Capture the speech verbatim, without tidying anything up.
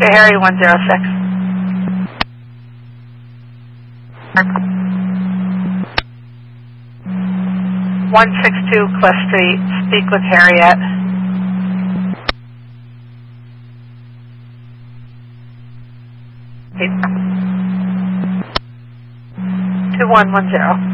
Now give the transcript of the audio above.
Oscar Harry one zero six. one six two Cliff Street. Speak with Harriet. two one one zero.